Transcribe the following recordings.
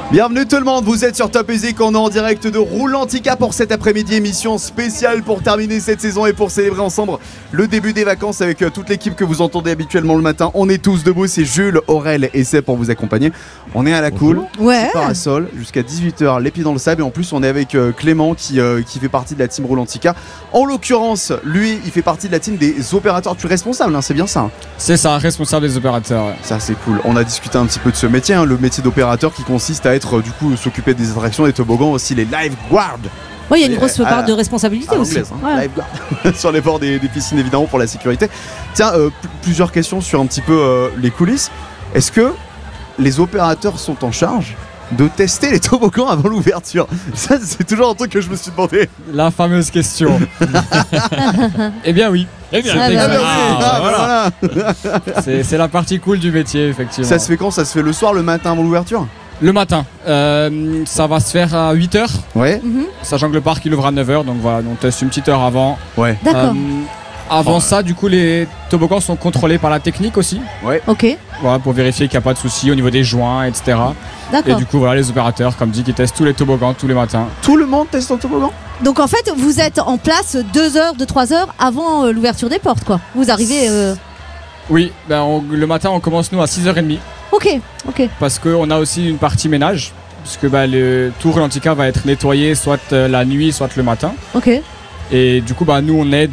Bienvenue tout le monde, vous êtes sur Top Music, on est en direct de Roulantica pour cet après-midi, émission spéciale pour terminer cette saison et pour célébrer ensemble le début des vacances avec toute l'équipe que vous entendez habituellement le matin. On est tous debout, c'est Jules, Aurel et Seb pour vous accompagner. On est à la cool, ouais. parasol, jusqu'à 18h, les pieds dans le sable et en plus on est avec Clément qui fait partie de la team Roulantica. En l'occurrence, lui, il fait partie de la team des opérateurs. Tu es responsable, hein, c'est bien ça hein? C'est ça, responsable des opérateurs. Ouais. Ça c'est cool, on a discuté un petit peu de ce métier, hein, le métier d'opérateur qui consiste à être du coup s'occuper des attractions, des toboggans, aussi les lifeguards. Oui, il y a une grosse part de responsabilité aussi. Hein, ouais. Lifeguard. Sur les bords des piscines évidemment pour la sécurité. Tiens, plusieurs questions sur un petit peu les coulisses. Est-ce que les opérateurs sont en charge de tester les toboggans avant l'ouverture? Ça c'est toujours un truc que je me suis demandé. La fameuse question. Eh bien oui. Eh bien, voilà. C'est la partie cool du métier effectivement. Ça se fait quand? Ça se fait le soir, le matin avant l'ouverture? Le matin, ça va se faire à 8h. Ouais. Sachant que le parc il ouvre à 9h, donc voilà, on teste une petite heure avant. Ouais. D'accord. Avant ça, du coup, les toboggans sont contrôlés par la technique aussi. Ouais. Ok. Voilà, pour vérifier qu'il n'y a pas de soucis au niveau des joints, etc. D'accord. Et du coup, voilà, les opérateurs, comme dit, qui testent tous les toboggans tous les matins. Tout le monde teste un toboggan? Donc en fait, vous êtes en place 2 heures, 3 heures avant l'ouverture des portes, quoi. Vous arrivez. Oui, le matin, on commence nous à 6h30. Ok. Parce qu'on a aussi une partie ménage, puisque le tour Roulantica va être nettoyé soit la nuit, soit le matin. Ok. Et du coup, nous, on aide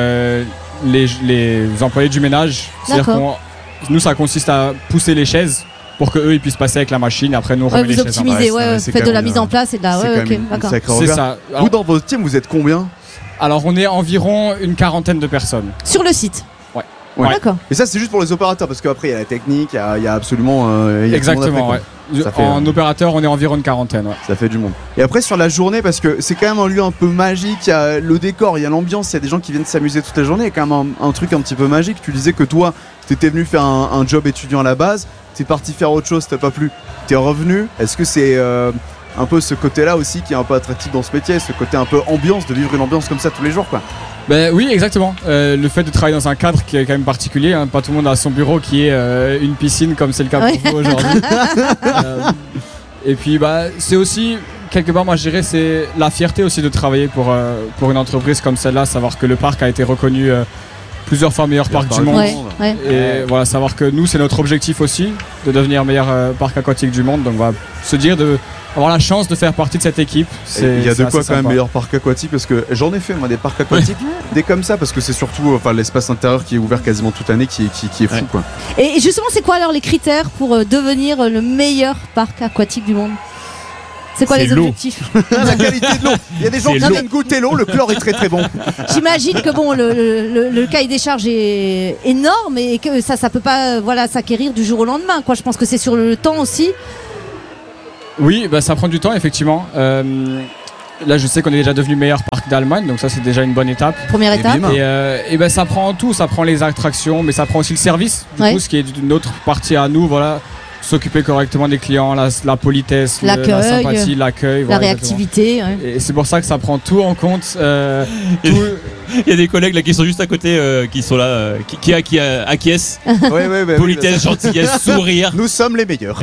les employés du ménage. C'est-à-dire que nous, ça consiste à pousser les chaises pour qu'eux, ils puissent passer avec la machine. Après, nous, on remet les chaises. Vous optimisez, faites de la mise en place et de la... Ouais, ok, d'accord. C'est ça. Vous, dans votre team, vous êtes combien? Alors, on est environ une quarantaine de personnes. Sur le site? Ouais. D'accord. Et ça c'est juste pour les opérateurs parce qu'après il y a la technique, il y a absolument exactement ouais. En opérateur on est environ une quarantaine. Ouais. Ça fait du monde. Et après sur la journée parce que c'est quand même un lieu un peu magique, il y a le décor, il y a l'ambiance, il y a des gens qui viennent s'amuser toute la journée, il y a quand même un truc un petit peu magique. Tu disais que toi t'étais venu faire un job étudiant à la base, t'es parti faire autre chose, t'as pas plu, t'es revenu. Est-ce que c'est un peu ce côté-là aussi qui est un peu attractif dans ce métier, ce côté un peu ambiance, de vivre une ambiance comme ça tous les jours quoi? Oui, exactement. Le fait de travailler dans un cadre qui est quand même particulier, hein. Pas tout le monde a son bureau qui est une piscine comme c'est le cas pour vous aujourd'hui. Et puis c'est aussi quelque part, moi je dirais, c'est la fierté aussi de travailler pour une entreprise comme celle-là, savoir que le parc a été reconnu plusieurs fois meilleur parc du monde. Ouais. Et voilà, savoir que nous c'est notre objectif aussi de devenir meilleur parc aquatique du monde. Donc voilà, se dire avoir la chance de faire partie de cette équipe. Il y a de quoi quand même meilleur parc aquatique parce que j'en ai fait moi des parcs aquatiques, des comme ça parce que c'est surtout l'espace intérieur qui est ouvert quasiment toute l'année qui est fou quoi. Et justement c'est quoi alors les critères pour devenir le meilleur parc aquatique du monde? C'est quoi les objectifs? La qualité de l'eau. Il y a des gens qui viennent goûter l'eau, le chlore est très très bon. J'imagine que le cahier des charges est énorme et que ça peut pas s'acquérir du jour au lendemain quoi. Je pense que c'est sur le temps aussi. Oui, ça prend du temps effectivement. Là je sais qu'on est déjà devenu meilleur parc d'Allemagne, donc ça c'est déjà une bonne étape. Première étape. Et ça prend tout, ça prend les attractions, mais ça prend aussi le service, du coup ce qui est une autre partie à nous, voilà. S'occuper correctement des clients, la politesse, la sympathie, l'accueil, la réactivité. Et c'est pour ça que ça prend tout en compte. Il y a des collègues là qui sont juste à côté, qui sont là, qui acquiescent. Politesse, gentillesse, sourire. Nous sommes les meilleurs.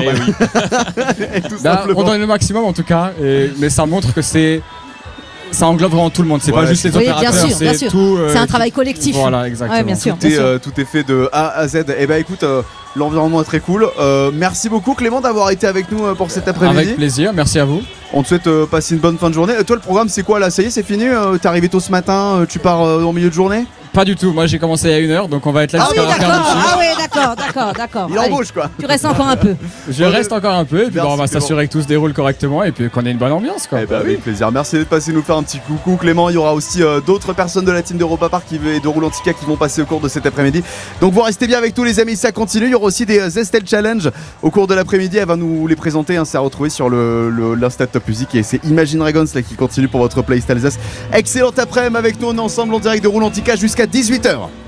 On donne le maximum en tout cas, mais ça montre que ça englobe vraiment tout le monde, c'est pas juste les opérateurs, bien sûr. Tout. C'est un travail collectif. Voilà, exactement. Bien sûr. Tout est fait de A à Z. Et écoute, l'environnement est très cool. Merci beaucoup Clément d'avoir été avec nous pour cet après-midi. Avec plaisir, merci à vous. On te souhaite passer une bonne fin de journée. Toi le programme c'est quoi là? Ça y est, c'est fini? T'es arrivé tôt ce matin, tu pars en milieu de journée? Pas du tout, moi j'ai commencé il y a 1 heure, donc on va être là jusqu'à la fin. D'accord. Il embauche quoi. Tu restes encore un peu. Je reste encore un peu, et puis on va s'assurer que tout se déroule correctement et puis qu'on ait une bonne ambiance quoi. Avec plaisir. Merci d'être passé nous faire un petit coucou Clément. Il y aura aussi d'autres personnes de la team d'Europa Park et de Roulantica qui vont passer au cours de cet après-midi. Donc vous restez bien avec tous les amis, ça continue. Il y aura aussi des Zestel Challenge au cours de l'après-midi. Elle va nous les présenter, c'est à retrouver sur l'Insta Top Music et c'est Imagine Dragons là qui continue pour votre playlist Alsace. Excellente après-midi avec nous, on est ensemble en direct de Roulantica jusqu'à 18h.